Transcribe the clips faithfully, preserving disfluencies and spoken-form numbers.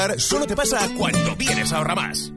Solo te pasa cuando vienes a Ahorra Más.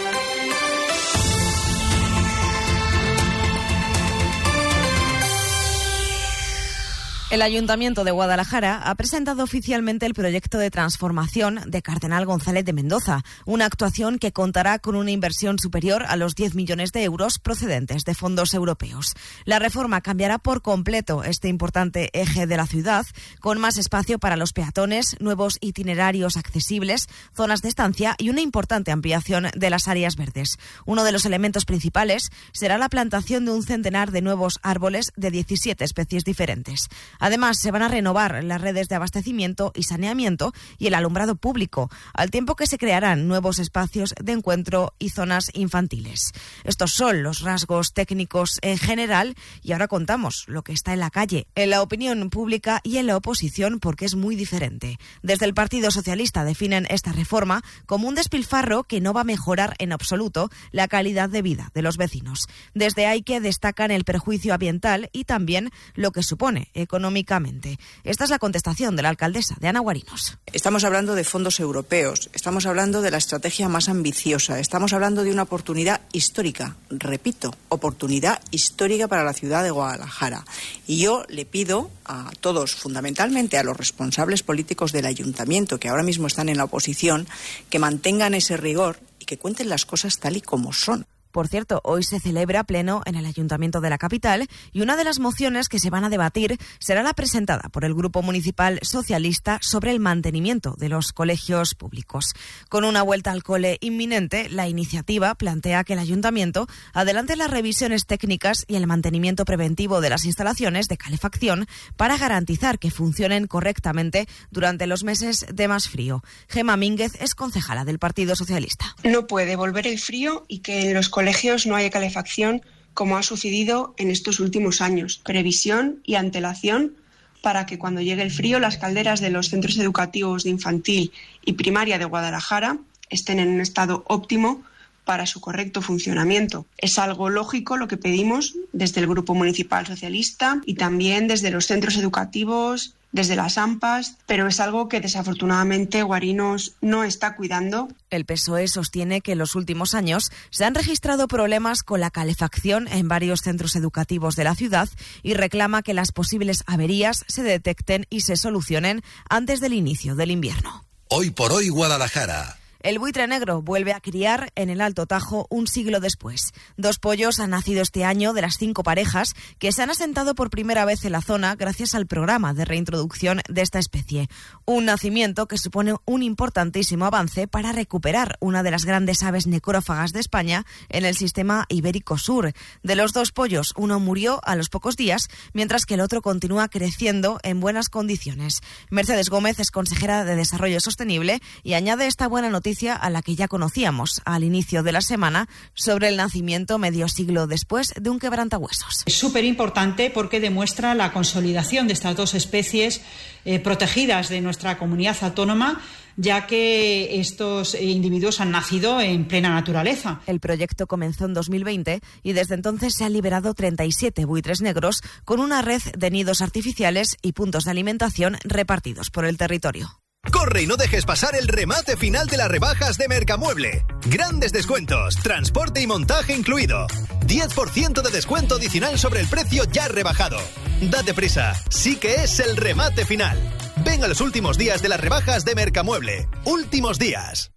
El Ayuntamiento de Guadalajara ha presentado oficialmente el proyecto de transformación de Cardenal González de Mendoza, una actuación que contará con una inversión superior a los diez millones de euros procedentes de fondos europeos. La reforma cambiará por completo este importante eje de la ciudad, con más espacio para los peatones, nuevos itinerarios accesibles, zonas de estancia y una importante ampliación de las áreas verdes. Uno de los elementos principales será la plantación de un centenar de nuevos árboles de diecisiete especies diferentes. Además, se van a renovar las redes de abastecimiento y saneamiento y el alumbrado público, al tiempo que se crearán nuevos espacios de encuentro y zonas infantiles. Estos son los rasgos técnicos en general y ahora contamos lo que está en la calle, en la opinión pública y en la oposición, porque es muy diferente. Desde el Partido Socialista definen esta reforma como un despilfarro que no va a mejorar en absoluto la calidad de vida de los vecinos. Desde ahí que destacan el perjuicio ambiental y también lo que supone económicamente. Esta es la contestación de la alcaldesa de Ana Guarinos. Estamos hablando de fondos europeos, estamos hablando de la estrategia más ambiciosa, estamos hablando de una oportunidad histórica, repito, oportunidad histórica para la ciudad de Guadalajara. Y yo le pido a todos, fundamentalmente a los responsables políticos del ayuntamiento, que ahora mismo están en la oposición, que mantengan ese rigor y que cuenten las cosas tal y como son. Por cierto, hoy se celebra pleno en el Ayuntamiento de la capital y una de las mociones que se van a debatir será la presentada por el Grupo Municipal Socialista sobre el mantenimiento de los colegios públicos. Con una vuelta al cole inminente, la iniciativa plantea que el Ayuntamiento adelante las revisiones técnicas y el mantenimiento preventivo de las instalaciones de calefacción para garantizar que funcionen correctamente durante los meses de más frío. Gemma Mínguez es concejala del Partido Socialista. No puede volver el frío y que en los colegios no haya calefacción, como ha sucedido en estos últimos años. Previsión y antelación para que cuando llegue el frío las calderas de los centros educativos de infantil y primaria de Guadalajara estén en un estado óptimo para su correcto funcionamiento. Es algo lógico lo que pedimos desde el Grupo Municipal Socialista y también desde los centros educativos, desde las AMPAs, pero es algo que desafortunadamente Guarinos no está cuidando. El P S O E sostiene que en los últimos años se han registrado problemas con la calefacción en varios centros educativos de la ciudad y reclama que las posibles averías se detecten y se solucionen antes del inicio del invierno. Hoy por hoy Guadalajara. El buitre negro vuelve a criar en el Alto Tajo un siglo después. Dos pollos han nacido este año de las cinco parejas que se han asentado por primera vez en la zona gracias al programa de reintroducción de esta especie. Un nacimiento que supone un importantísimo avance para recuperar una de las grandes aves necrófagas de España en el sistema ibérico sur. De los dos pollos, uno murió a los pocos días, mientras que el otro continúa creciendo en buenas condiciones. Mercedes Gómez es consejera de Desarrollo Sostenible y añade esta buena noticia a la que ya conocíamos al inicio de la semana sobre el nacimiento medio siglo después de un quebrantahuesos. Es súper importante porque demuestra la consolidación de estas dos especies eh, protegidas de nuestra comunidad autónoma, ya que estos individuos han nacido en plena naturaleza. El proyecto comenzó en dos mil veinte y desde entonces se han liberado treinta y siete buitres negros con una red de nidos artificiales y puntos de alimentación repartidos por el territorio. Corre y no dejes pasar el remate final de las rebajas de Mercamueble. Grandes descuentos, transporte y montaje incluido. diez por ciento de descuento adicional sobre el precio ya rebajado. Date prisa, sí que es el remate final. Ven a los últimos días de las rebajas de Mercamueble. Últimos días.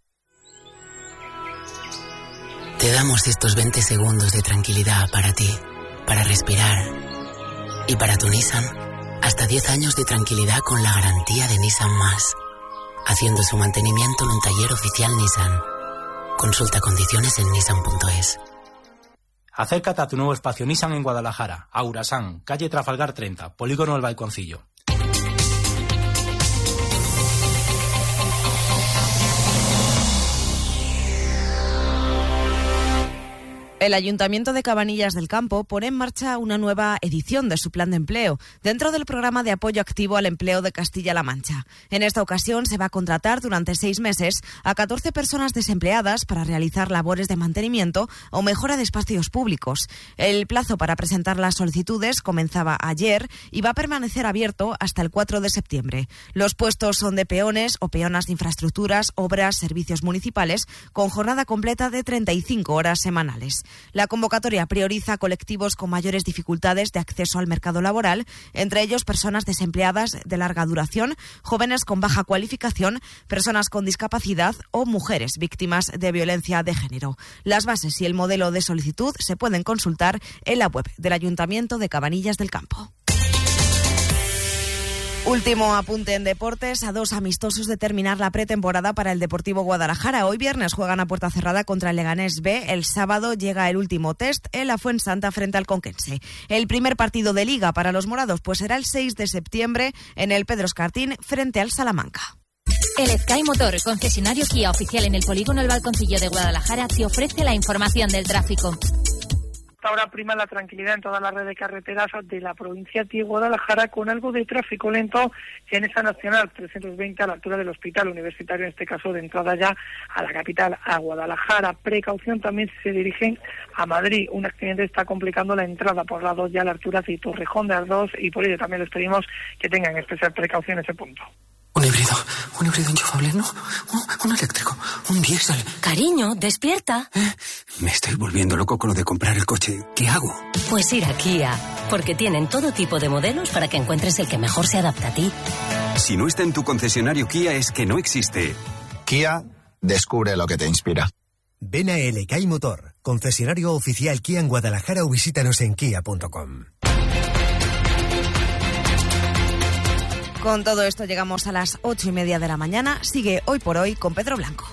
Te damos estos veinte segundos de tranquilidad para ti, para respirar. Y para tu Nissan, hasta diez años de tranquilidad con la garantía de Nissan Más. Haciendo su mantenimiento en un taller oficial Nissan. Consulta condiciones en nissan punto es. Acércate a tu nuevo espacio Nissan en Guadalajara, Aurasan, calle Trafalgar treinta, Polígono El Balconcillo. El Ayuntamiento de Cabanillas del Campo pone en marcha una nueva edición de su plan de empleo dentro del programa de apoyo activo al empleo de Castilla-La Mancha. En esta ocasión se va a contratar durante seis meses a catorce personas desempleadas para realizar labores de mantenimiento o mejora de espacios públicos. El plazo para presentar las solicitudes comenzaba ayer y va a permanecer abierto hasta el cuatro de septiembre. Los puestos son de peones o peonas de infraestructuras, obras, servicios municipales con jornada completa de treinta y cinco horas semanales. La convocatoria prioriza colectivos con mayores dificultades de acceso al mercado laboral, entre ellos personas desempleadas de larga duración, jóvenes con baja cualificación, personas con discapacidad o mujeres víctimas de violencia de género. Las bases y el modelo de solicitud se pueden consultar en la web del Ayuntamiento de Cabanillas del Campo. Último apunte en deportes, a dos amistosos de terminar la pretemporada para el Deportivo Guadalajara. Hoy viernes juegan a puerta cerrada contra el Leganés B. El sábado llega el último test en la Fuensanta frente al Conquense. El primer partido de Liga para los morados pues será el seis de septiembre en el Pedro Escartín frente al Salamanca. El Sky Motor, concesionario Kia oficial en el polígono El Balconcillo de Guadalajara, te ofrece la información del tráfico. Ahora prima la tranquilidad en toda la red de carreteras de la provincia de Guadalajara, con algo de tráfico lento en esa nacional trescientos veinte a la altura del Hospital Universitario, en este caso de entrada ya a la capital, a Guadalajara. Precaución también si se dirigen a Madrid. Un accidente está complicando la entrada por la dos ya a la altura de Torrejón de Ardoz, y por ello también les pedimos que tengan especial precaución en ese punto. Un híbrido, un híbrido enchufable, ¿no? Un, un eléctrico, un diésel. Cariño, despierta. ¿Eh? Me estoy volviendo loco con lo de comprar el coche. ¿Qué hago? Pues ir a Kia, porque tienen todo tipo de modelos para que encuentres el que mejor se adapta a ti. Si no está en tu concesionario Kia, es que no existe. Kia, descubre lo que te inspira. Ven a L K I Motor, concesionario oficial Kia en Guadalajara, o visítanos en kia punto com. Con todo esto llegamos a las ocho y media de la mañana. Sigue Hoy por Hoy con Pedro Blanco.